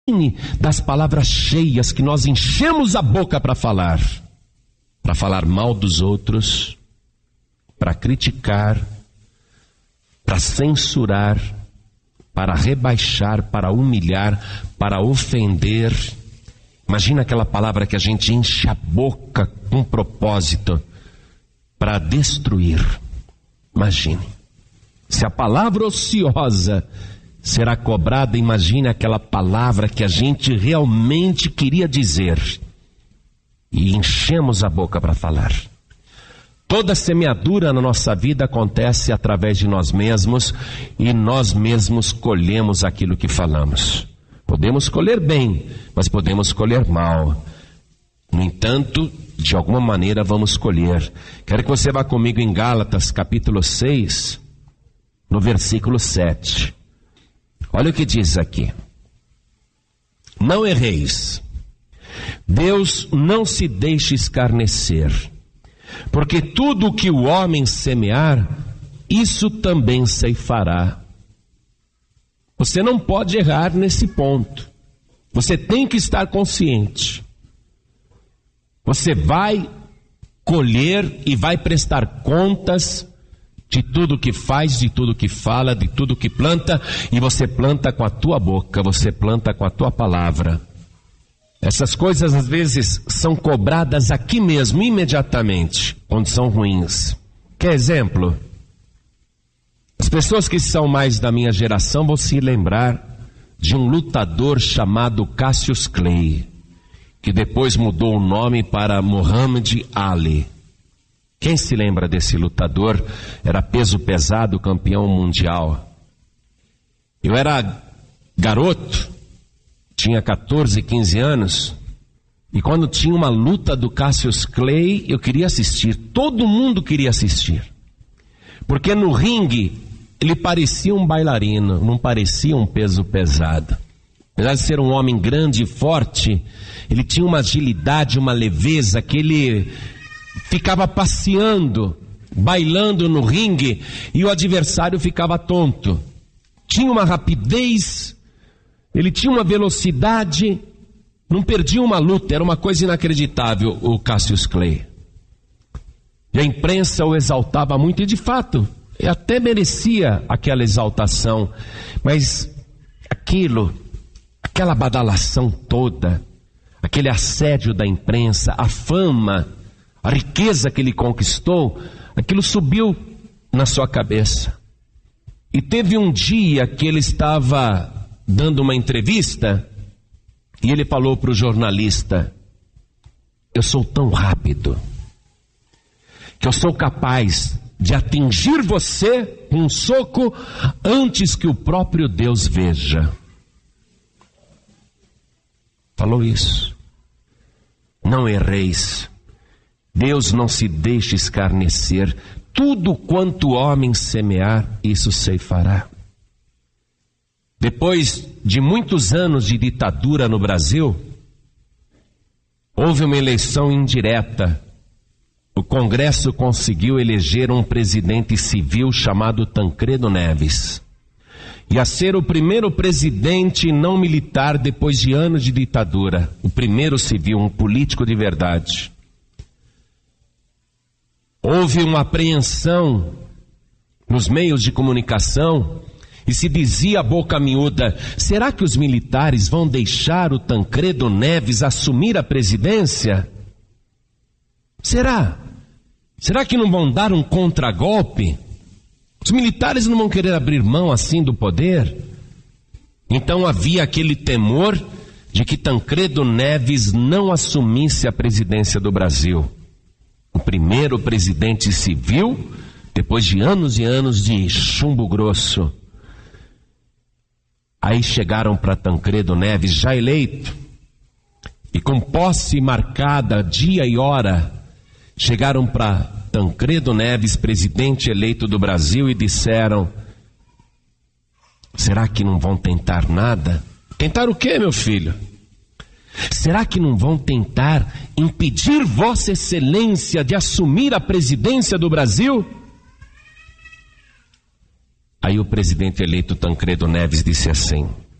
das palavras cheias que nós enchemos a boca para falar mal dos outros, para criticar, para censurar, para rebaixar, para humilhar, para ofender. Imagina aquela palavra que a gente enche a boca com propósito para destruir. Imagine. Se a palavra ociosa será cobrada, imagine aquela palavra que a gente realmente queria dizer e enchemos a boca para falar. Toda semeadura na nossa vida acontece através de nós mesmos e nós mesmos colhemos aquilo que falamos. Podemos colher bem, mas podemos colher mal. No entanto, de alguma maneira vamos colher. Quero que você vá comigo em Gálatas capítulo 6, no versículo 7. Olha o que diz aqui. Não erreis. Deus não se deixe escarnecer. Porque tudo o que o homem semear, isso também ceifará. Você não pode errar nesse ponto. Você tem que estar consciente. Você vai colher e vai prestar contas de tudo que faz, de tudo que fala, de tudo que planta, e você planta com a tua boca, você planta com a tua palavra. Essas coisas às vezes são cobradas aqui mesmo, imediatamente, quando são ruins. Quer exemplo? As pessoas que são mais da minha geração vão se lembrar de um lutador chamado Cassius Clay, que depois mudou o nome para Muhammad Ali. Quem se lembra desse lutador? Era peso pesado, campeão mundial. Eu era garoto, tinha 14, 15 anos, e quando tinha uma luta do Cassius Clay, eu queria assistir. Todo mundo queria assistir. Porque no ringue, ele parecia um bailarino, não parecia um peso pesado. Apesar de ser um homem grande e forte, ele tinha uma agilidade, uma leveza, que ele ficava passeando, bailando no ringue, e o adversário ficava tonto. Tinha uma rapidez, ele tinha uma velocidade, não perdia uma luta, era uma coisa inacreditável o Cassius Clay. E a imprensa o exaltava muito, e de fato, até merecia aquela exaltação, mas aquela badalação toda, aquele assédio da imprensa, a fama, a riqueza que ele conquistou, aquilo subiu na sua cabeça. E teve um dia que ele estava dando uma entrevista, e ele falou para o jornalista: eu sou tão rápido, que eu sou capaz de atingir você com um soco antes que o próprio Deus veja. Falou isso. Não erreis. Deus não se deixe escarnecer. Tudo quanto o homem semear, isso ceifará. Depois de muitos anos de ditadura no Brasil, houve uma eleição indireta. O Congresso conseguiu eleger um presidente civil chamado Tancredo Neves. E a ser o primeiro presidente não militar depois de anos de ditadura. O primeiro civil, um político de verdade. Houve uma apreensão nos meios de comunicação e se dizia a boca miúda: será que os militares vão deixar o Tancredo Neves assumir a presidência? Será? Será que não vão dar um contragolpe? Os militares não vão querer abrir mão assim do poder? Então havia aquele temor de que Tancredo Neves não assumisse a presidência do Brasil. O primeiro presidente civil, depois de anos e anos de chumbo grosso. Aí chegaram para Tancredo Neves, já eleito, e com posse marcada, dia e hora, chegaram para Tancredo Neves, presidente eleito do Brasil, e disseram: será que não vão tentar nada? Tentar o quê, meu filho? Será que não vão tentar impedir Vossa Excelência de assumir a presidência do Brasil? Aí o presidente eleito Tancredo Neves disse assim: